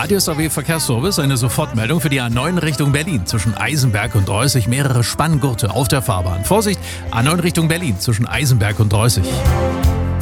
Radio SAW Verkehrsservice, eine Sofortmeldung für die A9 Richtung Berlin. Zwischen Eisenberg und Reußig mehrere Spanngurte auf der Fahrbahn. Vorsicht, A9 Richtung Berlin zwischen Eisenberg und Reußig.